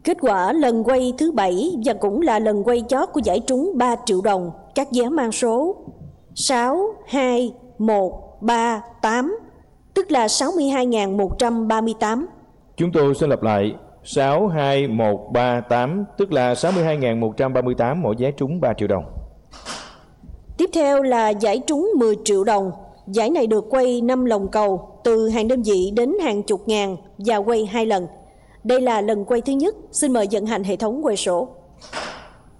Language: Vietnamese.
Kết quả lần quay thứ 7 và cũng là lần quay chót của giải trúng 3 triệu đồng, các vé mang số 6, 2, 1, 3, 8, tức là 62.138. Chúng tôi xin lặp lại 62138, tức là 62.138, mỗi vé trúng 3 triệu đồng. Tiếp theo là giải trúng 10 triệu đồng. Giải này được quay 5 lồng cầu, từ hàng đơn vị đến hàng chục ngàn và quay 2 lần. Đây là lần quay thứ nhất. Xin mời vận hành hệ thống quay số.